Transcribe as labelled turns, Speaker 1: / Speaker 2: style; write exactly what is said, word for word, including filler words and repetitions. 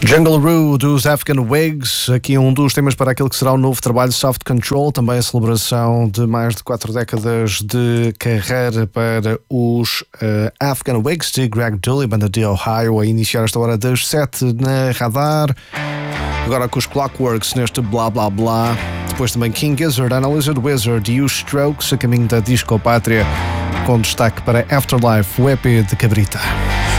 Speaker 1: Jungle Roo dos Afghan Wigs, aqui um dos temas para aquele que será o novo trabalho Soft Control, também a celebração de mais de quatro décadas de carreira para os uh, Afghan Wigs de Greg Dulli, banda de Ohio, a iniciar esta hora das sete na Radar. Agora com os Clockworks neste Blá Blá Blá. Depois também King Gizzard, Analyzed Wizard e os Strokes a caminho da Disco Pátria, com destaque para Afterlife, o E P de Cabrita.